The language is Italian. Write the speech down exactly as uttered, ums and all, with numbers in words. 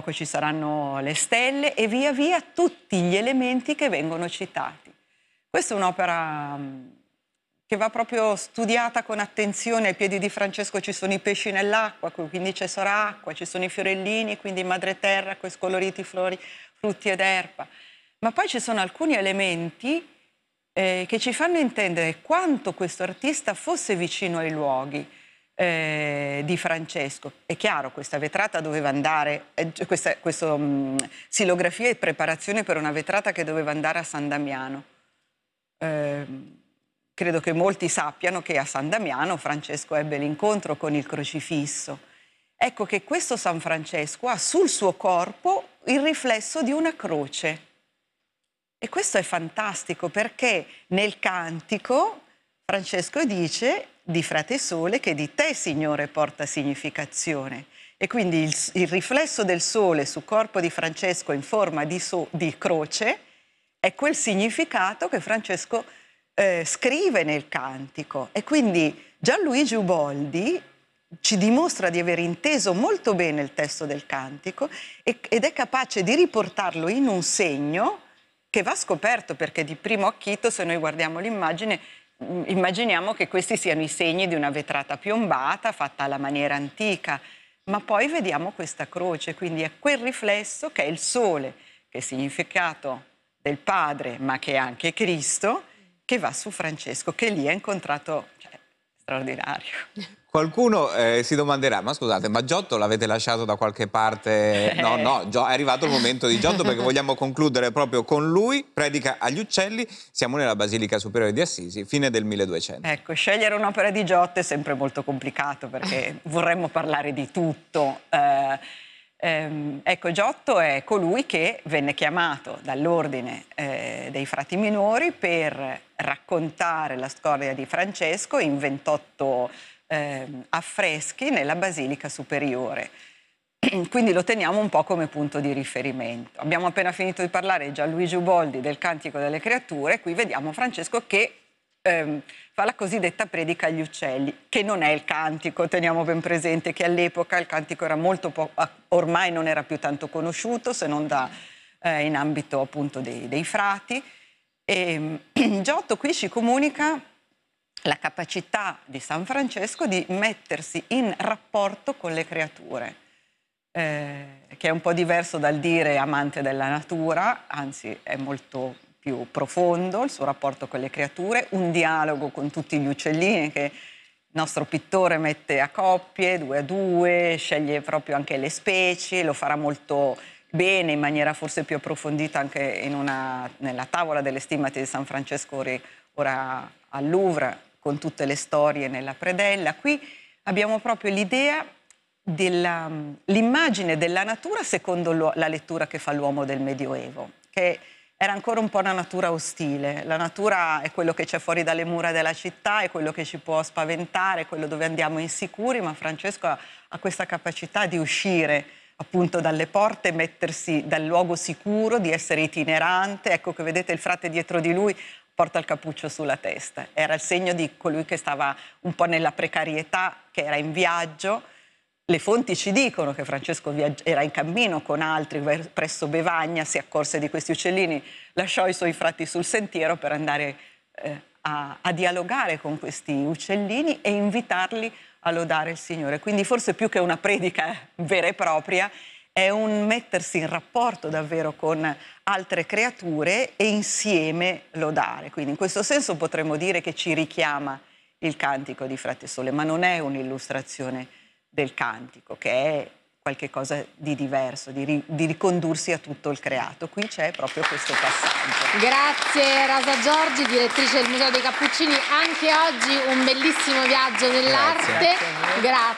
poi ci saranno le stelle e via via tutti gli elementi che vengono citati. Questa è un'opera che va proprio studiata con attenzione. Ai piedi di Francesco ci sono i pesci nell'acqua, quindi c'è soracqua, ci sono i fiorellini, quindi madre terra con i scoloriti flori, frutti ed erba. Ma poi ci sono alcuni elementi eh, che ci fanno intendere quanto questo artista fosse vicino ai luoghi eh, di Francesco. È chiaro, questa vetrata doveva andare, eh, questa questo, mh, silografia e preparazione per una vetrata che doveva andare a San Damiano. Eh, credo che molti sappiano che a San Damiano Francesco ebbe l'incontro con il crocifisso. Ecco che questo San Francesco ha sul suo corpo il riflesso di una croce. E questo è fantastico perché nel cantico Francesco dice di Frate Sole che di te, Signore, porta significazione. E quindi il, il riflesso del sole sul corpo di Francesco in forma di, so, di croce è quel significato che Francesco eh, scrive nel cantico. E quindi Gianluigi Uboldi ci dimostra di aver inteso molto bene il testo del cantico e, ed è capace di riportarlo in un segno che va scoperto, perché di primo acchito, se noi guardiamo l'immagine, immaginiamo che questi siano i segni di una vetrata piombata fatta alla maniera antica, ma poi vediamo questa croce, quindi è quel riflesso che è il sole, che è significato del Padre, ma che è anche Cristo, che va su Francesco, che lì ha incontrato, cioè, straordinario. Qualcuno eh, si domanderà, ma scusate, ma Giotto l'avete lasciato da qualche parte? No, no, Gio è arrivato il momento di Giotto perché vogliamo concludere proprio con lui, predica agli uccelli, siamo nella Basilica Superiore di Assisi, fine del milleduecento. Ecco, scegliere un'opera di Giotto è sempre molto complicato perché vorremmo parlare di tutto. Eh, ehm, ecco, Giotto è colui che venne chiamato dall'ordine eh, dei frati minori per raccontare la storia di Francesco in ventotto Eh, affreschi nella Basilica Superiore. Quindi lo teniamo un po' come punto di riferimento. Abbiamo appena finito di parlare di Gianluigi Uboldi del Cantico delle Creature, qui vediamo Francesco che ehm, fa la cosiddetta predica agli uccelli, che non è il cantico, teniamo ben presente che all'epoca il cantico era molto poco, ormai non era più tanto conosciuto se non da, eh, in ambito appunto dei, dei frati. E Giotto qui ci comunica la capacità di San Francesco di mettersi in rapporto con le creature, eh, che è un po' diverso dal dire amante della natura, anzi è molto più profondo il suo rapporto con le creature, un dialogo con tutti gli uccellini che il nostro pittore mette a coppie, due a due, sceglie proprio anche le specie, lo farà molto bene, in maniera forse più approfondita anche in una, nella tavola delle stimmate di San Francesco ora al Louvre, con tutte le storie nella predella. Qui abbiamo proprio l'idea dell'immagine della natura secondo la lettura che fa l'uomo del Medioevo, che era ancora un po' una natura ostile. La natura è quello che c'è fuori dalle mura della città, è quello che ci può spaventare, è quello dove andiamo insicuri, ma Francesco ha, ha questa capacità di uscire appunto dalle porte, mettersi dal luogo sicuro, di essere itinerante. Ecco che vedete il frate dietro di lui porta il cappuccio sulla testa. Era il segno di colui che stava un po' nella precarietà, che era in viaggio. Le fonti ci dicono che Francesco era in cammino con altri presso Bevagna, si accorse di questi uccellini, lasciò i suoi frati sul sentiero per andare eh, a, a dialogare con questi uccellini e invitarli a lodare il Signore. Quindi forse più che una predica vera e propria, è un mettersi in rapporto davvero con altre creature e insieme lodare. Quindi in questo senso potremmo dire che ci richiama il cantico di Frate Sole, ma non è un'illustrazione del cantico, che è qualche cosa di diverso, di, ri, di ricondursi a tutto il creato. Qui c'è proprio questo passaggio. Grazie Rosa Giorgi, direttrice del Museo dei Cappuccini. Anche oggi un bellissimo viaggio nell'arte. Grazie. Grazie.